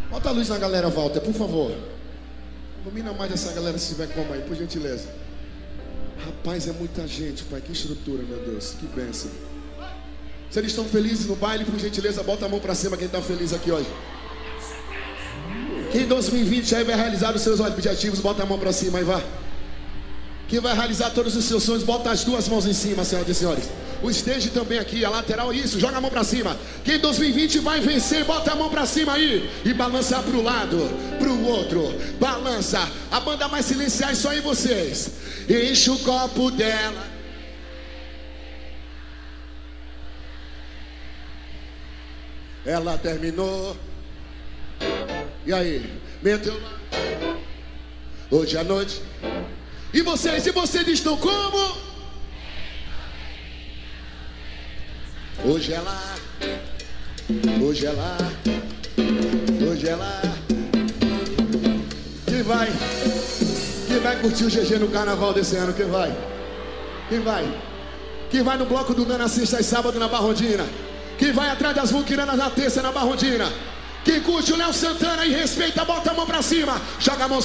Bota a luz na galera, Walter, por favor. Ilumina mais essa galera se tiver como aí, por gentileza. Rapaz, é muita gente, pai. Que estrutura, meu Deus. Que bênção. Se eles estão felizes no baile, por gentileza, bota a mão pra cima quem está feliz aqui hoje. Quem em 2020 aí vai realizar os seus objetivos, bota a mão pra cima aí, vá. Quem vai realizar todos os seus sonhos, bota as duas mãos em cima, senhoras e senhores. O stage também aqui, a lateral, isso, joga a mão pra cima. Quem em 2020 vai vencer, bota a mão pra cima aí. E balança pro lado, pro outro, balança. A banda mais silenciar, só aí vocês. Enche o copo dela. Ela terminou. E aí? Meteu lá. Hoje à noite. E vocês estão como? Hoje é lá. Hoje é lá. Hoje é lá. Quem vai? Quem vai curtir o GG no carnaval desse ano? Quem vai? Quem vai? Quem vai no bloco do Nana sexta e sábado na Barrondina? Quem vai atrás das muquiranas na terça na Barrondina? Quem curte o Léo Santana e respeita, bota a mão pra cima. Joga a mão.